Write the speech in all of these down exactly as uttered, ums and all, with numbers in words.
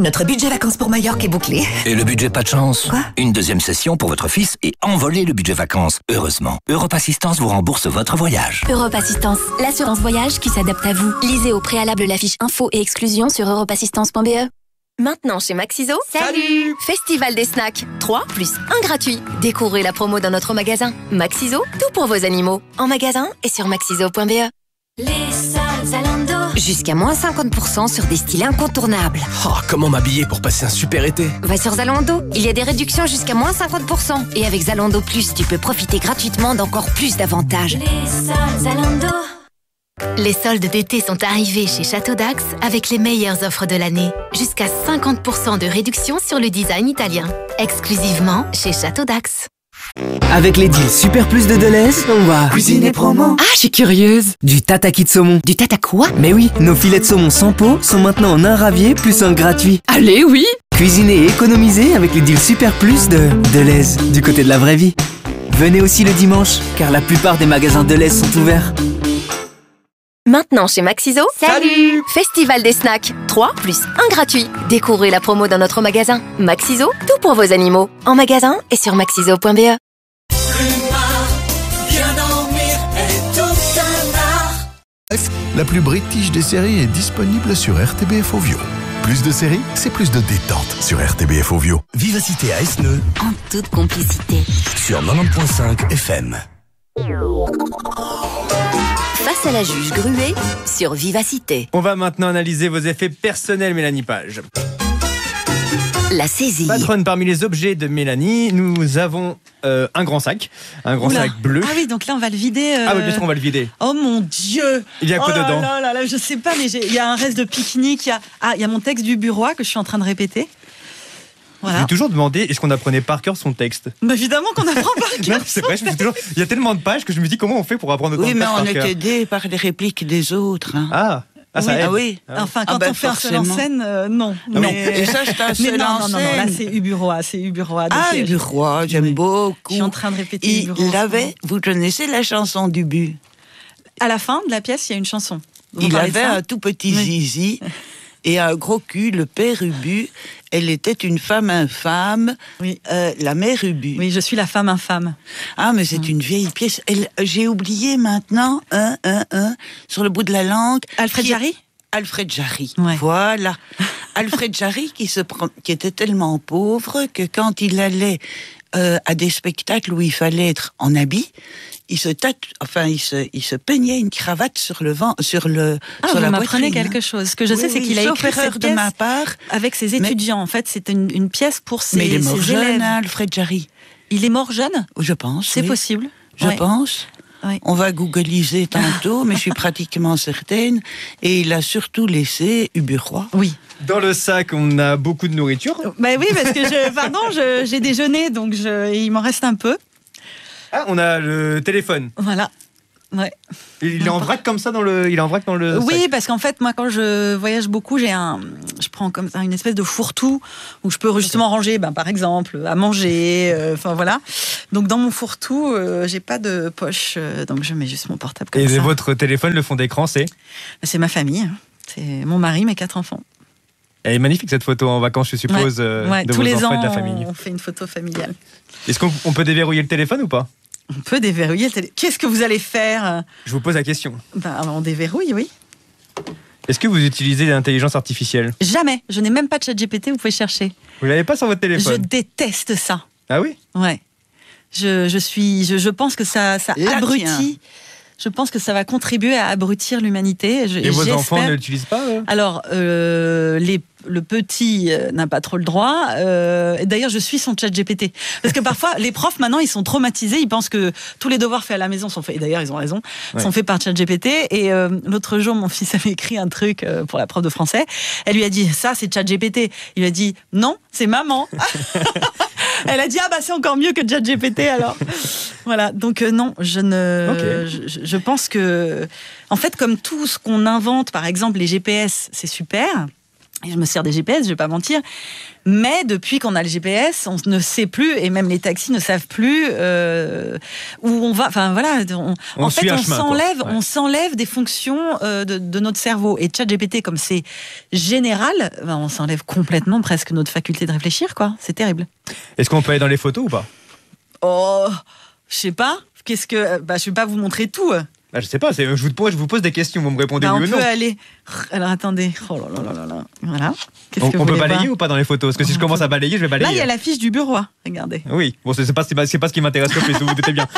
Notre budget vacances pour Majorque est bouclé. Et le budget pas de chance? Quoi? Une deuxième session pour votre fils et envoler le budget vacances. Heureusement, Europe Assistance vous rembourse votre voyage. Europe Assistance, l'assurance voyage qui s'adapte à vous. Lisez au préalable la fiche info et exclusion sur europe assistance point b e. Maintenant chez Maxiso, Salut Festival des snacks, trois plus un gratuit. Découvrez la promo dans notre magasin. Maxiso, tout pour vos animaux. En magasin et sur maxiso point b e. Les soldes Zalando. Jusqu'à moins cinquante pour cent sur des styles incontournables. Oh, comment m'habiller pour passer un super été? Va sur Zalando, il y a des réductions jusqu'à moins cinquante pour cent. Et avec Zalando Plus, tu peux profiter gratuitement d'encore plus d'avantages. Les soldes Zalando. Les soldes d'été sont arrivés chez Château d'Axe avec les meilleures offres de l'année. Jusqu'à cinquante pour cent de réduction sur le design italien. Exclusivement chez Château d'Axe. Avec les deals Super Plus de Deleuze, on va cuisiner promo. Ah, je suis curieuse. Du tataki de saumon. Du tata quoi? Mais oui, nos filets de saumon sans peau sont maintenant en un ravier plus un gratuit. Allez, oui. Cuisiner et économiser avec les deals Super Plus de Deleuze, du côté de la vraie vie. Venez aussi le dimanche, car la plupart des magasins Deleuze sont ouverts. Maintenant chez Maxiso, Salut Festival des snacks, trois plus un gratuit. Découvrez la promo dans notre magasin. Maxiso, tout pour vos animaux. En magasin et sur maxiso point b e. La plus british des séries est disponible sur R T B F Ovio. Plus de séries, c'est plus de détente sur R T B F Ovio. Vivacité à Esneux En toute complicité. sur quatre-vingt-dix point cinq F M. Face à la juge Gruet sur Vivacité. On va maintenant analyser vos effets personnels, Mélanie Page. La saisie. Patronne, parmi les objets de Mélanie, nous avons euh, un grand sac, un grand Oula. sac bleu. Ah oui, donc là on va le vider. euh... Ah oui, bien sûr, on va le vider. Oh mon Dieu. Il y a quoi oh là dedans? là là là, je sais pas, mais j'ai- il y a un reste de pique-nique. Il y a ah, il y a mon texte du bureau que je suis en train de répéter. Je Voilà. me toujours demandé est-ce qu'on apprenait par cœur son texte. Bah, évidemment qu'on apprend par Non, cœur. c'est vrai, je me suis toujours... il y a tellement de pages que je me dis comment on fait pour apprendre autant Oui, de mais pages on par est cœur. aidé par les répliques des autres. Hein. Ah, ah, ça Oui. aide. Ah oui. Enfin, quand Ah ben, on fait un seul en forcément. scène, euh, non. Ah oui. Et ça, c'est un mais seul non, en non, non, non, là scène. c'est Uburoa, c'est Uburoa. donc, Ah, euh, Ubu Roi, j'aime Oui. beaucoup. Je suis en train de répéter Il Uburoa. avait, vous connaissez la chanson d'Ubu? À la fin de la pièce, il y a une chanson. Vous Il parlez de avait ça un tout petit Oui. zizi et un gros cul, le père Ubu. Elle était une femme infâme, Oui. euh, la mère Ubu. Oui, je suis la femme infâme. Ah, mais c'est une vieille pièce. Elle- J'ai oublié maintenant, un, un, un, sur le bout de la langue. Alfred Qui- Jarry. Alfred Jarry, Ouais. voilà. Alfred Jarry qui, se prend- qui était tellement pauvre que quand il allait euh, à des spectacles où il fallait être en habit, il se tatu- enfin il se, il se peignait une cravate sur le vent, sur le, Ah, sur vous la m'apprenez poitrine, quelque hein. chose. Ce que je sais, Oui, c'est oui, qu'il a sauf écrit erreur cette de pièce ma part. avec ses Mais- étudiants. En fait, c'était une, une pièce pour ses, Mais il est mort ses jeune, élèves. hein, Alfred Jarry. Il est mort jeune. Je pense. C'est oui. possible. Je Ouais. pense. Ouais. On va googliser tantôt, mais je suis pratiquement certaine. Et il a surtout laissé Ubu Roi. Oui. Dans le sac, on a beaucoup de nourriture. Bah oui, parce que je, pardon, je- j'ai déjeuné, donc je, il m'en reste un peu. Ah, on a le téléphone. Voilà. Ouais. Il est en vrac comme ça dans le. Il est en vrac dans le. Oui, sac. parce qu'en fait, moi, quand je voyage beaucoup, j'ai un, je prends comme ça une espèce de fourre-tout où je peux justement ranger, ben, par exemple, à manger. euh, Enfin voilà. Donc dans mon fourre-tout, euh, j'ai pas de poche, euh, donc je mets juste mon portable comme Et ça. votre téléphone, le fond d'écran, c'est. C'est ma famille, hein. C'est mon mari, mes quatre enfants. Elle est magnifique cette photo en vacances, je suppose, euh, Ouais, de tous vos les enfants ans, et de la famille. on fait une photo familiale. Est-ce qu'on on peut déverrouiller le téléphone ou pas? On peut déverrouiller le télé. Qu'est-ce que vous allez faire? Je vous pose la question. Ben, on déverrouille, oui. Est-ce que vous utilisez l'intelligence artificielle? Jamais. Je n'ai même pas de chat G P T, vous pouvez chercher. Vous l'avez pas sur votre Je téléphone? déteste ça. Ah oui? Ouais. Je, je suis, je, je pense que ça, ça Là, abrutit. tiens. Je pense que ça va contribuer à abrutir l'humanité. Je- Et vos j'espère- enfants ne l'utilisent pas eux Alors, euh, les, le petit euh, n'a pas trop le droit. Euh, et d'ailleurs, je suis son chat G P T. Parce que parfois, les profs, maintenant, ils sont traumatisés. Ils pensent que tous les devoirs faits à la maison sont faits. Et d'ailleurs, ils ont raison. Ouais. Sont faits par chat G P T. Et euh, l'autre jour, mon fils avait écrit un truc euh, pour la prof de français. Elle lui a dit, ça, c'est chat G P T. Il lui a dit, non, c'est maman. Elle a dit, ah bah c'est encore mieux que chat G P T alors. Voilà, donc euh, non, je ne. Ok. Je, je pense que. En fait, comme tout ce qu'on invente, par exemple, les G P S, c'est super. Et je me sers des G P S, je vais pas mentir. Mais depuis qu'on a le G P S, on ne sait plus, et même les taxis ne savent plus euh, où on va. Enfin voilà, on, on en fait, on chemin, s'enlève, ouais. on s'enlève des fonctions euh, de, de notre cerveau. Et ChatGPT, comme c'est général, ben, on s'enlève complètement presque notre faculté de réfléchir, quoi. C'est terrible. Est-ce qu'on peut aller dans les photos ou pas? Oh, je sais pas. Qu'est-ce que bah, je vais pas vous montrer tout. Ah, je sais pas, c'est, je, vous, je vous pose des questions, vous me répondez Bah, oui on ou non. peut aller. Alors attendez. Oh là là là là là. Voilà. Qu'est-ce On, que on vous peut voulez balayer voir ou pas dans les photos? Parce que si je commence à balayer, je vais balayer. Là, il y a la fiche du bureau. Regardez. Oui, bon, c'est, c'est, pas, c'est, pas, c'est pas ce qui m'intéresse le plus, vous vous doutez bien.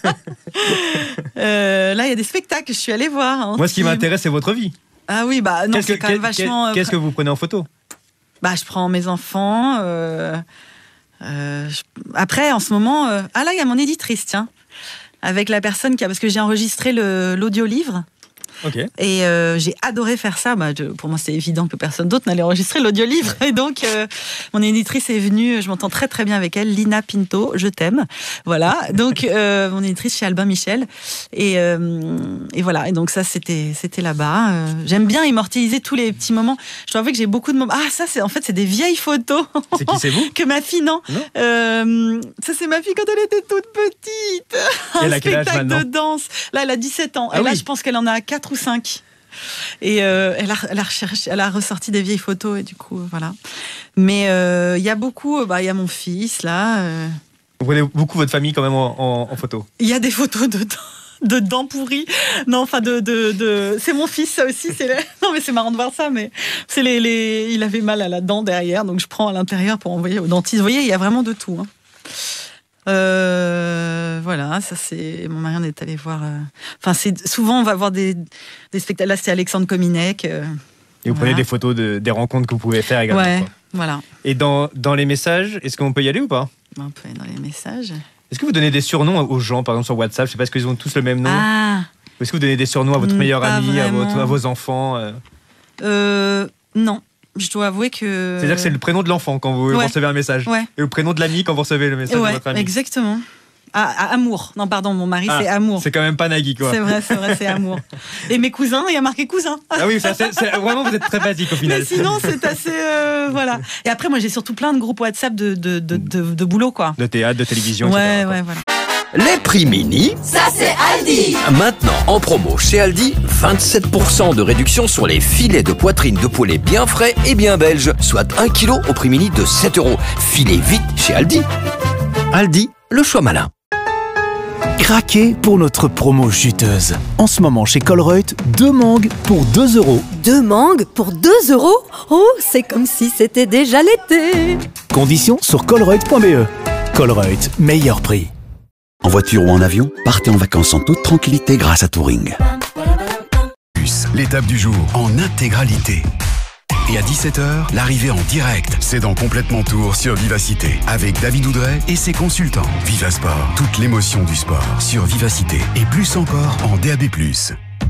euh, là, il y a des spectacles que je suis allée voir. Hein, Moi, ce qui si... m'intéresse, c'est votre vie. Ah oui, bah non, qu'est-ce c'est que, quand même qu'est, vachement. Qu'est-ce que vous prenez en photo? Bah, je prends mes enfants. Euh, euh, je... Après, en ce moment. Euh... Ah là, il y a mon éditrice, tiens. Avec la personne qui a. Parce que j'ai enregistré le, l'audio-livre. Ok. Et euh, j'ai adoré faire ça. Bah, je, pour moi, c'était évident que personne d'autre n'allait enregistrer l'audio-livre. Et donc, euh, mon éditrice est venue. Je m'entends très très bien avec elle. Lina Pinto, je t'aime. Voilà. Donc, euh, mon éditrice chez Albin Michel. Et, euh, et voilà. Et donc, ça, c'était, c'était là-bas. Euh, j'aime bien immortaliser tous les petits moments. Je dois avouer que j'ai beaucoup de moments. Ah, ça, c'est en fait, c'est des vieilles photos. C'est qui, c'est vous? Que ma fille, non. non euh, ça, c'est ma fille quand elle était toute petite. Et elle Un a quel âge spectacle maintenant? de danse. Là, elle a dix-sept ans. Ah et là, oui. je pense qu'elle en a quatre ou cinq. Et euh, elle, a, elle, a recherché, elle a ressorti des vieilles photos et du coup, euh, voilà. Mais il euh, y a beaucoup, il bah, y a mon fils là. Euh... Vous prenez beaucoup votre famille quand même en, en, en photo? Il y a des photos de, de dents pourries. Non, enfin, de, de, de... c'est mon fils ça aussi. C'est les... Non, mais c'est marrant de voir ça, mais c'est les, les... il avait mal à la dent derrière, donc je prends à l'intérieur pour envoyer au dentiste. Vous voyez, il y a vraiment de tout. Hein. Euh, voilà, ça c'est. Mon mari on est allé voir. Euh... Enfin, c'est souvent on va voir des, des spectacles. Là, c'est Alexandre Kominek. Euh... Et vous voilà. prenez des photos de, des rencontres que vous pouvez faire également. Ouais, quoi. voilà. Et dans, dans les messages, est-ce qu'on peut y aller ou pas? On peut aller dans les messages. Est-ce que vous donnez des surnoms aux gens, par exemple sur WhatsApp? Je sais pas, est-ce qu'ils ont tous le même nom? Ah. Ou est-ce que vous donnez des surnoms à votre meilleur Pas ami, à, votre, vraiment. à vos enfants? euh... Euh, non. Je dois avouer que. C'est-à-dire que c'est le prénom de l'enfant quand vous, Ouais. vous recevez un message. Ouais. Et le prénom de l'ami quand vous recevez le message Ouais, de votre ami. exactement. Ah, ah, Amour. Non, pardon, mon mari, Ah, c'est Amour. C'est quand même pas Nagui, quoi. C'est vrai, c'est vrai, c'est Amour. Et mes cousins, il y a marqué cousin. Ah oui, ça, c'est, c'est, vraiment, vous êtes très basique au final. Mais sinon, c'est assez. Euh, voilà. Et après, moi, j'ai surtout plein de groupes WhatsApp de, de, de, de, de boulot, quoi. De théâtre, de télévision, Ouais, et cetera, ouais, voilà. Les prix mini, Ça c'est Aldi. maintenant en promo chez Aldi, vingt-sept pour cent de réduction sur les filets de poitrine de poulet bien frais et bien belges, soit un kilo au prix mini de sept euros. Filez vite chez Aldi. Aldi, le choix malin. Craquez pour notre promo juteuse. En ce moment chez Colruyt, deux mangues pour deux euros. Deux mangues pour deux euros? Oh, c'est comme si c'était déjà l'été. Conditions sur colruyt point b e. Colruyt, meilleur prix. En voiture ou en avion, partez en vacances en toute tranquillité grâce à Touring. Plus, l'étape du jour en intégralité. Et à dix-sept heures, l'arrivée en direct. C'est dans Complètement Tour sur Vivacité. Avec David Oudret et ses consultants. Vivasport, toute l'émotion du sport. Sur Vivacité. Et plus encore en D A B plus.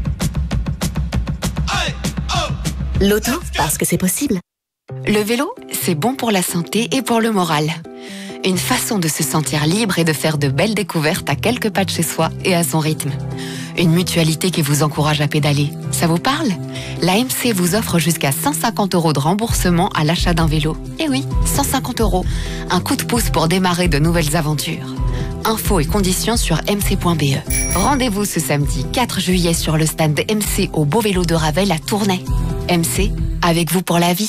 L'auto, parce que c'est possible. Le vélo, c'est bon pour la santé et pour le moral. Une façon de se sentir libre et de faire de belles découvertes à quelques pas de chez soi et à son rythme. Une mutualité qui vous encourage à pédaler. Ça vous parle? La M C vous offre jusqu'à cent cinquante euros de remboursement à l'achat d'un vélo. Eh oui, cent cinquante euros. Un coup de pouce pour démarrer de nouvelles aventures. Infos et conditions sur m c point b e. Rendez-vous ce samedi quatre juillet sur le stand M C au Beau Vélo de Ravel à Tournai. M C, avec vous pour la vie.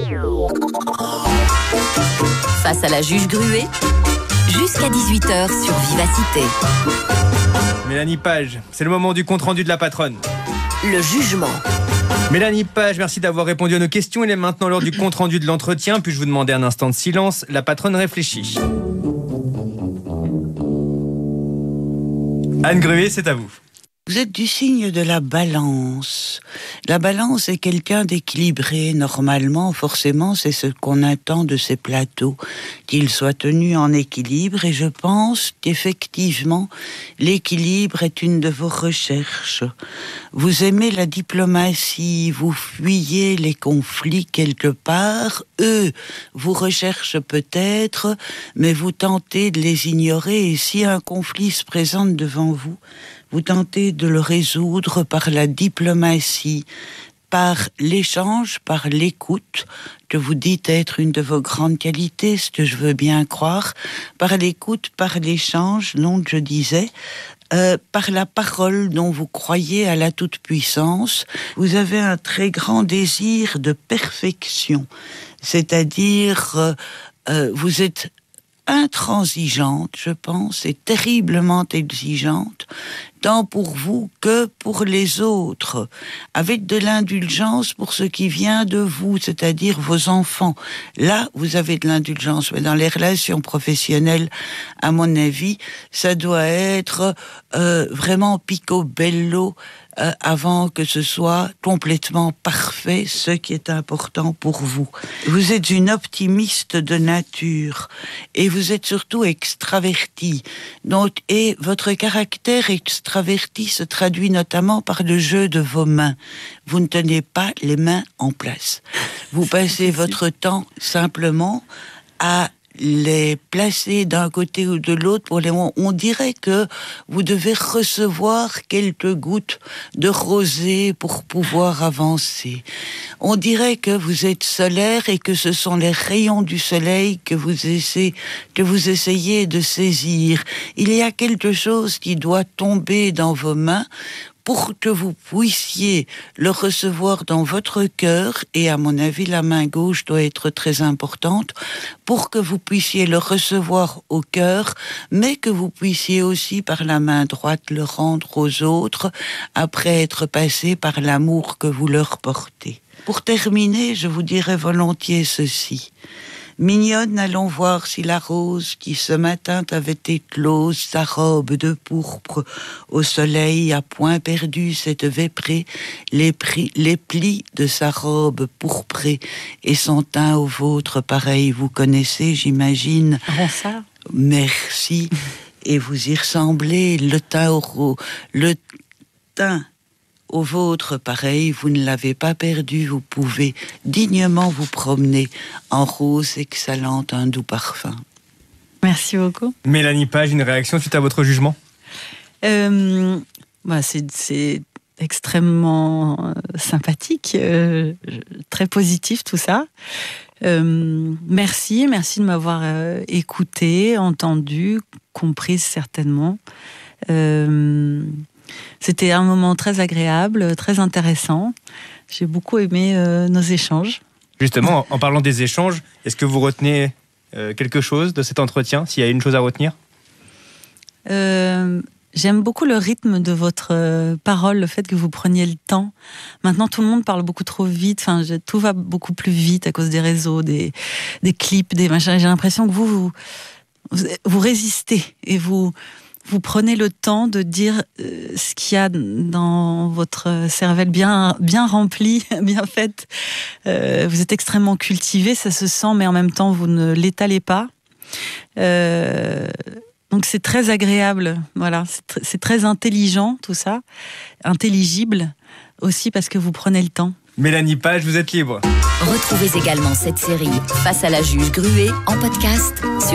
Face à la juge gruée, jusqu'à dix-huit heures sur Vivacité. Mélanie Page, c'est le moment du compte-rendu de la patronne. Le jugement. Mélanie Page, merci d'avoir répondu à nos questions. Il est maintenant l'heure du compte-rendu de l'entretien. Puis-je vous demander un instant de silence? La patronne réfléchit. Anne Gruet, c'est à vous. Vous êtes du signe de la balance. La balance est quelqu'un d'équilibré. Normalement, forcément, c'est ce qu'on attend de ces plateaux, qu'ils soient tenus en équilibre. Et je pense qu'effectivement, l'équilibre est une de vos recherches. Vous aimez la diplomatie, vous fuyez les conflits quelque part. Eux vous recherchent peut-être, mais vous tentez de les ignorer. Et si un conflit se présente devant vous, vous tentez de le résoudre par la diplomatie. par l'échange, par l'écoute, que vous dites être une de vos grandes qualités, ce que je veux bien croire, par l'écoute, par l'échange, donc je disais, euh, par la parole dont vous croyez à la toute-puissance, vous avez un très grand désir de perfection, c'est-à-dire euh, euh, vous êtes intransigeante, je pense, et terriblement exigeante, tant pour vous que pour les autres, avec de l'indulgence pour ce qui vient de vous, c'est-à-dire vos enfants. Là, vous avez de l'indulgence, mais dans les relations professionnelles, à mon avis, ça doit être euh, vraiment picobello, Euh, avant que ce soit complètement parfait, ce qui est important pour vous. Vous êtes une optimiste de nature et vous êtes surtout extraverti. Donc, et votre caractère extraverti se traduit notamment par le jeu de vos mains. Vous ne tenez pas les mains en place. Vous passez votre temps simplement à les placer d'un côté ou de l'autre pour les on dirait que vous devez recevoir quelques gouttes de rosée pour pouvoir avancer. On dirait que vous êtes solaire et que ce sont les rayons du soleil que vous essayez que vous essayez de saisir. Il y a quelque chose qui doit tomber dans vos mains pour que vous puissiez le recevoir dans votre cœur, et à mon avis, la main gauche doit être très importante, pour que vous puissiez le recevoir au cœur, mais que vous puissiez aussi, par la main droite, le rendre aux autres, après être passé par l'amour que vous leur portez. Pour terminer, je vous dirais volontiers ceci. Mignonne, allons voir si la rose qui ce matin t'avait éclose sa robe de pourpre au soleil a point perdu cette véprée, les, pris, les plis de sa robe pourprée et son teint au vôtre pareil. Vous connaissez, j'imagine. Ronsard. Merci. Et vous y ressemblez, le teint au le teint au vôtre, pareil, vous ne l'avez pas perdu, vous pouvez dignement vous promener en rose exhalant un doux parfum. Merci beaucoup. Mélanie Page, une réaction suite à votre jugement ? euh, bah c'est, c'est extrêmement euh, sympathique, euh, très positif tout ça. Euh, merci, merci de m'avoir euh, écouté, entendu, comprise certainement. Euh, C'était un moment très agréable, très intéressant. J'ai beaucoup aimé euh, nos échanges. Justement, en parlant des échanges, est-ce que vous retenez euh, quelque chose de cet entretien, s'il y a une chose à retenir ? euh, J'aime beaucoup le rythme de votre euh, parole, le fait que vous preniez le temps. Maintenant, tout le monde parle beaucoup trop vite. Enfin, je, tout va beaucoup plus vite à cause des réseaux, des, des clips, des machins. J'ai l'impression que vous, vous, vous, vous résistez et vous... Vous prenez le temps de dire euh, ce qu'il y a dans votre cervelle bien, bien remplie, bien faite. Euh, vous êtes extrêmement cultivé, ça se sent, mais en même temps, vous ne l'étalez pas. Euh, donc c'est très agréable, voilà. C'est, tr- c'est très intelligent, tout ça. Intelligible, aussi parce que vous prenez le temps. Mélanie Page, vous êtes libre. Retrouvez également cette série Face à la juge Gruet en podcast sur